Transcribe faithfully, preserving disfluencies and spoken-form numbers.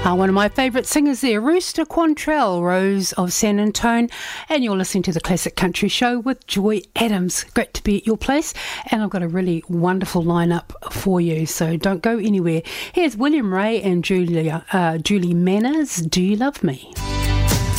Uh, one of my favourite singers there, Rooster Quantrell, Rose of San Antone, and you're listening to the Classic Country Show with Joy Adams. Great to be at your place, and I've got a really wonderful lineup for you, so don't go anywhere. Here's William Ray and Julia, uh, Julie Manners, Do You Love Me?